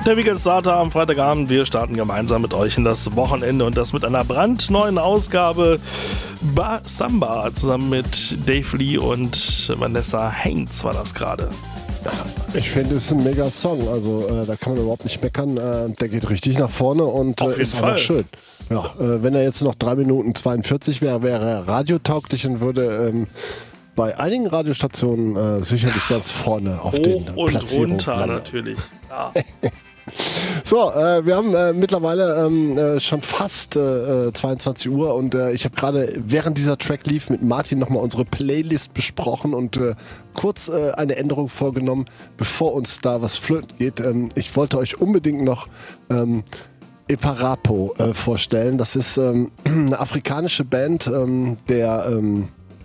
Der Weekend Starter am Freitagabend. Wir starten gemeinsam mit euch in das Wochenende und das mit einer brandneuen Ausgabe Samba zusammen mit Dave Lee und Vanessa Heinz war das gerade. Ich finde, es ist ein mega Song, also da kann man überhaupt nicht meckern. Der geht richtig nach vorne und ist einfach schön. Ja, wenn er jetzt noch 3 Minuten 42 wäre, wäre er radiotauglich und würde bei einigen Radiostationen sicherlich ganz vorne auf den Platzierungen runter landen. Natürlich. Ja. So, wir haben mittlerweile schon fast 22 Uhr und ich habe gerade, während dieser Track lief, mit Martin nochmal unsere Playlist besprochen und kurz eine Änderung vorgenommen, bevor uns da was flöten geht. Ich wollte euch unbedingt noch Eparapo vorstellen. Das ist eine afrikanische Band, der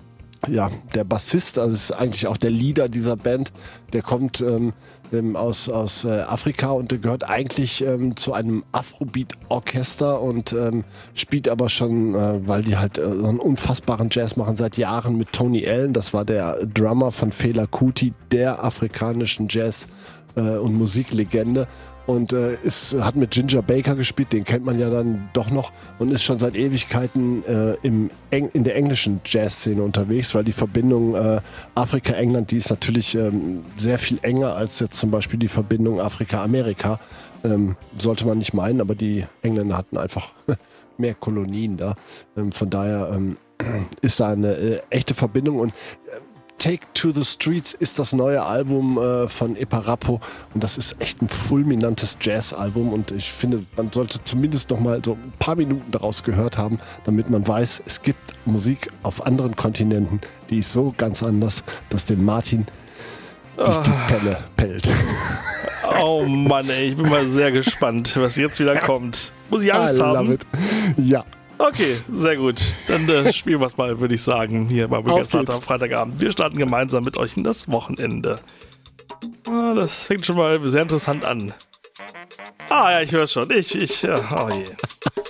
Bassist, also ist eigentlich auch der Leader dieser Band, der kommt aus Afrika und der gehört eigentlich zu einem Afrobeat-Orchester und spielt aber schon, weil die halt so einen unfassbaren Jazz machen, seit Jahren mit Tony Allen. Das war der Drummer von Fela Kuti, der afrikanischen Jazz- und Musiklegende. Und hat mit Ginger Baker gespielt, den kennt man ja dann doch noch und ist schon seit Ewigkeiten in der englischen Jazzszene unterwegs, weil die Verbindung Afrika-England, die ist natürlich sehr viel enger als jetzt zum Beispiel die Verbindung Afrika-Amerika. Sollte man nicht meinen, aber die Engländer hatten einfach mehr Kolonien da. Von daher ist da eine echte Verbindung und Take to the Streets ist das neue Album von Eparapo und das ist echt ein fulminantes Jazz-Album und ich finde, man sollte zumindest noch mal so ein paar Minuten daraus gehört haben, damit man weiß, es gibt Musik auf anderen Kontinenten, die ist so ganz anders, dass dem Martin sich die Pelle pellt. Oh Mann, ey, ich bin mal sehr gespannt, was jetzt wieder kommt. Muss ich Angst haben? Ja. Okay, sehr gut. Dann spielen wir es mal, würde ich sagen, hier beim Weekend Starter am Freitagabend. Wir starten gemeinsam mit euch in das Wochenende. Das fängt schon mal sehr interessant an. Ja, ich höre es schon. Oh je.